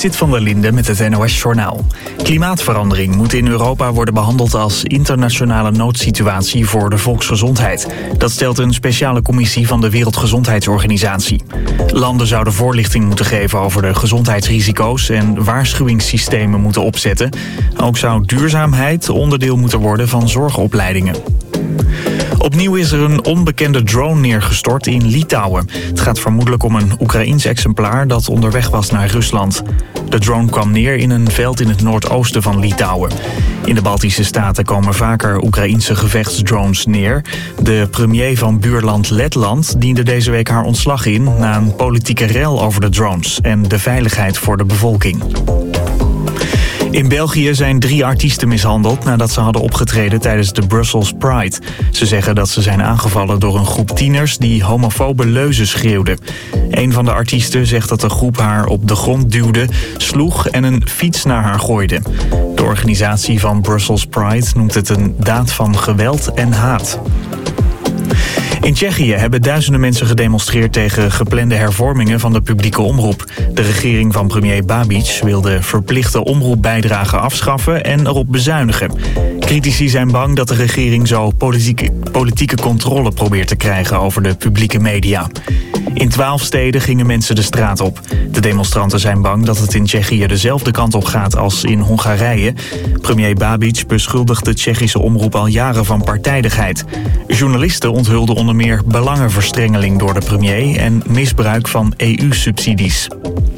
Zit van der Linde met het NOS-journaal. Klimaatverandering moet in Europa worden behandeld als internationale noodsituatie voor de volksgezondheid. Dat stelt een speciale commissie van de Wereldgezondheidsorganisatie. Landen zouden voorlichting moeten geven over de gezondheidsrisico's en waarschuwingssystemen moeten opzetten. Ook zou duurzaamheid onderdeel moeten worden van zorgopleidingen. Opnieuw is er een onbekende drone neergestort in Litouwen. Het gaat vermoedelijk om een Oekraïens exemplaar dat onderweg was naar Rusland. De drone kwam neer in een veld in het noordoosten van Litouwen. In de Baltische staten komen vaker Oekraïense gevechtsdrones neer. De premier van buurland Letland diende deze week haar ontslag in na een politieke rel over de drones en de veiligheid voor de bevolking. In België zijn 3 artiesten mishandeld nadat ze hadden opgetreden tijdens de Brussels Pride. Ze zeggen dat ze zijn aangevallen door een groep tieners die homofobe leuzen schreeuwden. Een van de artiesten zegt dat de groep haar op de grond duwde, sloeg en een fiets naar haar gooide. De organisatie van Brussels Pride noemt het een daad van geweld en haat. In Tsjechië hebben duizenden mensen gedemonstreerd tegen geplande hervormingen van de publieke omroep. De regering van premier Babiš wil de verplichte omroepbijdrage afschaffen en erop bezuinigen. Critici zijn bang dat de regering zo politieke controle probeert te krijgen over de publieke media. In 12 steden gingen mensen de straat op. De demonstranten zijn bang dat het in Tsjechië dezelfde kant op gaat als in Hongarije. Premier Babiš beschuldigt de Tsjechische omroep al jaren van partijdigheid. Journalisten onthulden onder meer belangenverstrengeling door de premier en misbruik van EU-subsidies.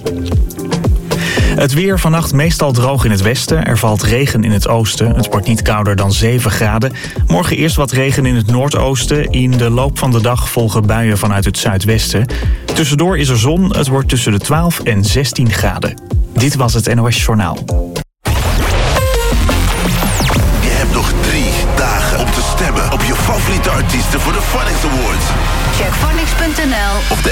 Het weer vannacht meestal droog in het westen. Er valt regen in het oosten. Het wordt niet kouder dan 7 graden. Morgen eerst wat regen in het noordoosten. In de loop van de dag volgen buien vanuit het zuidwesten. Tussendoor is er zon. Het wordt tussen de 12 en 16 graden. Dit was het NOS Journaal. Je hebt nog 3 dagen om te stemmen op je favoriete artiesten voor de Phonics Awards. Check phonics.nl of de